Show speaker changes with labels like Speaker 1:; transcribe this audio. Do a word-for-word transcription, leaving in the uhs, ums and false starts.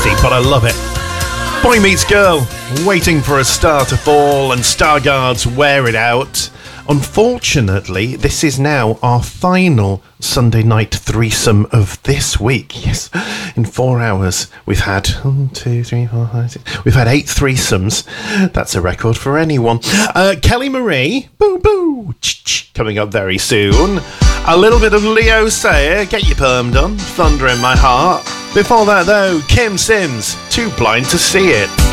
Speaker 1: cheesy, but I love it. Boy Meets Girl, Waiting for a Star to Fall, and Stargard's Wear It Out. Unfortunately, this is now our final Sunday night threesome of this week. Yes, in four hours we've had one, two, three, four, five, six. We've had eight threesomes. That's a record for anyone. Uh, Kelly Marie, boo boo, coming up very soon. A little bit of Leo Sayer, Get Your Perm Done, Thunder in My Heart. Before that though, Kim Sims, Too Blind to See It.